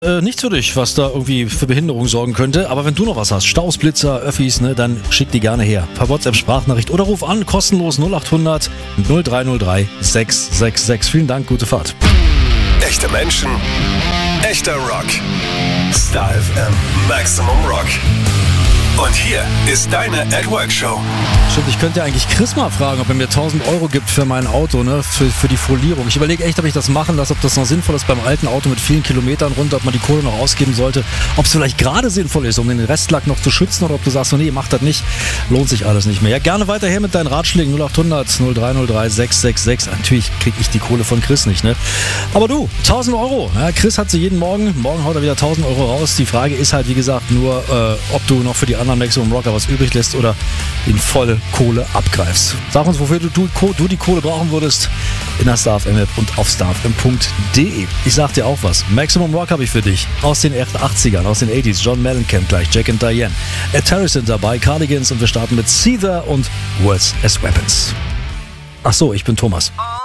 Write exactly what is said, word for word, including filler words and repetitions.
Äh, nichts für dich, was da irgendwie für Behinderung sorgen könnte. Aber wenn du noch was hast, Staus, Blitzer, Öffis, ne, dann schick die gerne her. Per WhatsApp-Sprachnachricht oder ruf an, kostenlos null acht hundert null drei null drei sechs sechs sechs. Vielen Dank, gute Fahrt. Echte Menschen, echter Rock. Star F M Maximum Rock. Und hier ist deine At-Work-Show. Stimmt, ich könnte ja eigentlich Chris mal fragen, ob er mir tausend Euro gibt für mein Auto, ne, für, für die Folierung. Ich überlege echt, ob ich das machen lasse, ob das noch sinnvoll ist beim alten Auto mit vielen Kilometern runter, ob man die Kohle noch ausgeben sollte, ob es vielleicht gerade sinnvoll ist, um den Restlack noch zu schützen, oder ob du sagst, so, nee, mach das nicht, lohnt sich alles nicht mehr. Ja, gerne weiter her mit deinen Ratschlägen, null acht hundert null drei null drei sechs sechs sechs. Natürlich kriege ich die Kohle von Chris nicht, ne. Aber du, tausend Euro, ja, Chris hat sie jeden Morgen, morgen haut er wieder tausend Euro raus. Die Frage ist halt, wie gesagt, nur, äh, ob du noch für die anderen Maximum Rocker was übrig lässt oder in volle Kohle abgreifst. Sag uns, wofür du, du, du die Kohle brauchen würdest in der Star F M App und auf star f m punkt d e. Ich sag dir auch was. Maximum Rock habe ich für dich. Aus den achtzigern, aus den achtzigern. John Mellencamp gleich, Jack and Diane. Ed Harris sind dabei, Cardigans, und wir starten mit Seether und Words as Weapons. Ach so, ich bin Thomas.